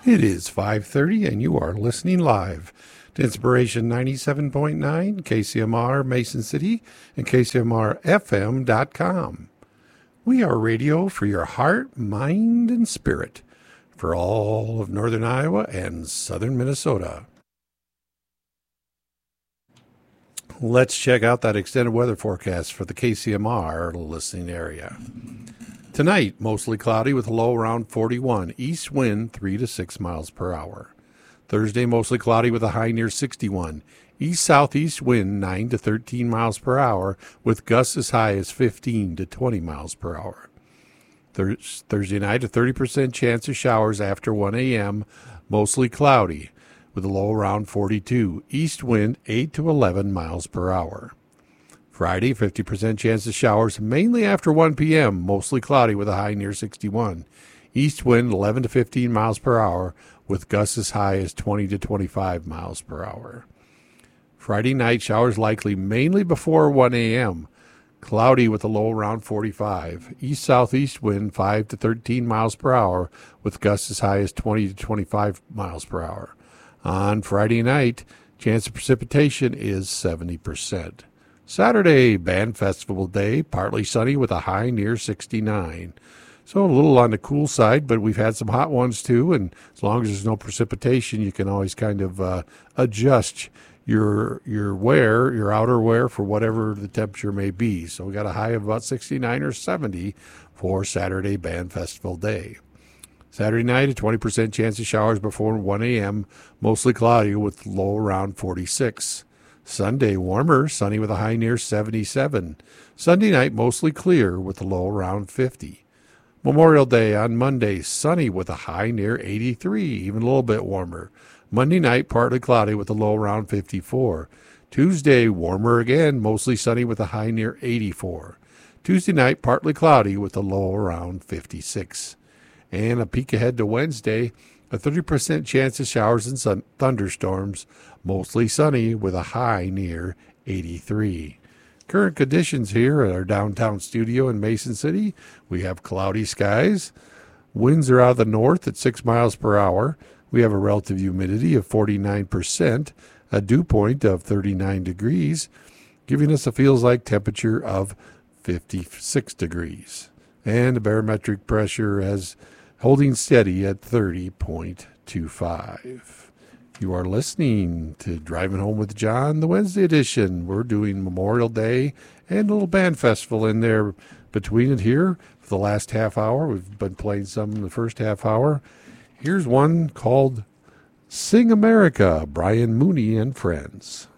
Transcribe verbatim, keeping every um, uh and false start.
It is five thirty, and you are listening live to Inspiration ninety-seven point nine, K C M R Mason City, and K C M R F M dot com. We are radio for your heart, mind, and spirit for all of northern Iowa and southern Minnesota. Let's check out that extended weather forecast for the K C M R listening area. Tonight, mostly cloudy with a low around forty-one, east wind three to six miles per hour. Thursday, mostly cloudy with a high near sixty-one, east-southeast wind nine to thirteen miles per hour with gusts as high as fifteen to twenty miles per hour. Thurs- Thursday night, a thirty percent chance of showers after one a.m., mostly cloudy with a low around forty-two, east wind eight to eleven miles per hour. Friday, fifty percent chance of showers, mainly after one p.m., mostly cloudy with a high near sixty-one. East wind eleven to fifteen miles per hour with gusts as high as twenty to twenty-five miles per hour. Friday night, showers likely mainly before one a.m., cloudy with a low around forty-five. East-southeast wind five to thirteen miles per hour with gusts as high as twenty to twenty-five miles per hour. On Friday night, chance of precipitation is seventy percent. Saturday, Band Festival Day, partly sunny with a high near sixty-nine. So a little on the cool side, but we've had some hot ones too, and as long as there's no precipitation, you can always kind of uh, adjust your your wear, your outer wear for whatever the temperature may be. So we got a high of about sixty-nine or seventy for Saturday, Band Festival Day. Saturday night, a twenty percent chance of showers before one a.m., mostly cloudy with low around forty-six. Sunday, warmer, sunny with a high near seventy-seven. Sunday night, mostly clear with a low around fifty. Memorial Day on Monday, sunny with a high near eighty-three, even a little bit warmer. Monday night, partly cloudy with a low around fifty-four. Tuesday, warmer again, mostly sunny with a high near eighty-four. Tuesday night, partly cloudy with a low around fifty-six. And a peek ahead to Wednesday, a thirty percent chance of showers and sun- thunderstorms, mostly sunny with a high near eighty-three. Current conditions here at our downtown studio in Mason City, we have cloudy skies. Winds are out of the north at six miles per hour. We have a relative humidity of forty-nine percent, a dew point of thirty-nine degrees, giving us a feels like temperature of fifty-six degrees. And the barometric pressure has holding steady at thirty point two five. You are listening to Driving Home with John, the Wednesday edition. We're doing Memorial Day and a little band festival in there between it here for the last half hour. We've been playing some in the first half hour. Here's one called Sing America, Brian Mooney and Friends.